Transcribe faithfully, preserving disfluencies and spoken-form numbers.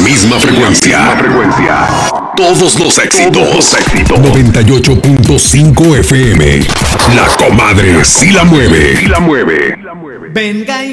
misma frecuencia. La frecuencia. Todos los éxitos. Todos los éxitos. noventa y ocho punto cinco F M. La comadre sí la mueve. Sí la mueve. Venga y